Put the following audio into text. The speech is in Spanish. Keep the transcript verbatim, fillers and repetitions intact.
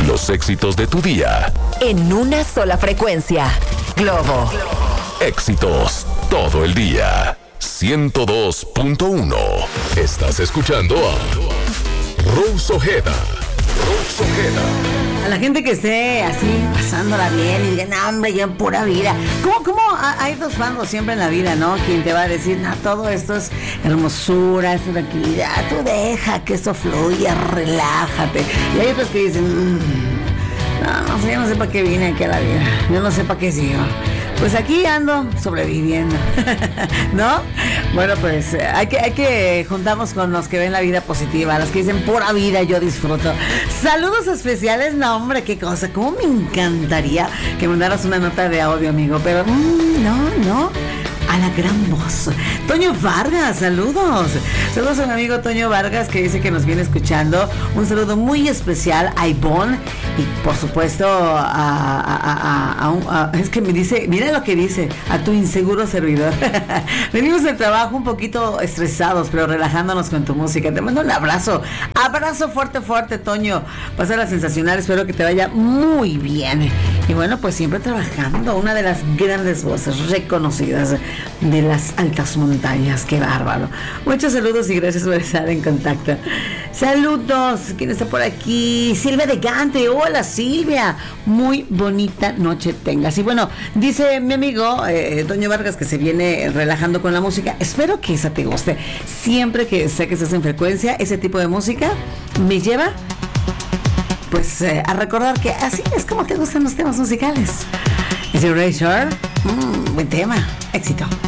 Los éxitos de tu día. En una sola frecuencia. Globo. Éxitos todo el día. ciento dos punto uno. Estás escuchando a Rose Ojeda. Rose Ojeda. A la gente que esté así, pasándola bien y diga, no, hombre, yo en pura vida. ¿Cómo, cómo hay dos bandos siempre en la vida, no? Quien te va a decir, no, todo esto es hermosura, es tranquilidad, tú deja que esto fluya, relájate. Y hay otros que dicen, mmm, no, no sé, yo no sé para qué vine aquí a la vida, yo no sé para qué sigo. Pues aquí ando sobreviviendo, ¿no? Bueno, pues hay que, hay que juntarnos con los que ven la vida positiva, los que dicen pura vida, yo disfruto. Saludos especiales, no hombre, qué cosa, cómo me encantaría que mandaras una nota de audio, amigo, pero mmm, no, no. A la gran voz. Toño Vargas, saludos. Saludos a mi amigo Toño Vargas que dice que nos viene escuchando. Un saludo muy especial a Ivonne y por supuesto a, a, a, a, un, a es que me dice, mira lo que dice, a tu inseguro servidor. Venimos del trabajo un poquito estresados, pero relajándonos con tu música. Te mando un abrazo. Abrazo fuerte, fuerte, Toño. Pásala sensacional, espero que te vaya muy bien. Y bueno, pues siempre trabajando, una de las grandes voces reconocidas de las altas montañas. Qué bárbaro. Muchos saludos y gracias por estar en contacto. Saludos. ¿Quién está por aquí? Silvia de Gante. Hola, Silvia. Muy bonita noche tengas. Y bueno, dice mi amigo eh, Toño Vargas que se viene relajando con la música. Espero que esa te guste. Siempre que sé que estás en frecuencia, ese tipo de música me lleva pues eh, a recordar que así es como te gustan los temas musicales. ¿Es el Ray Shore? Mm, buen tema. Éxito.